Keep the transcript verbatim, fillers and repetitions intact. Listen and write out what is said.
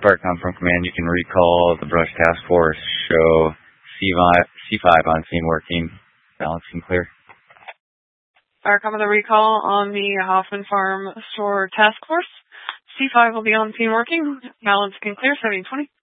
Sparkcom from Command. You can recall the Brush Task Force show C five on scene working. Balancing clear. Sparkcom with a recall on the Hoffman Farm Store Task Force. C five will be on scene working. Balancing clear, seventy twenty.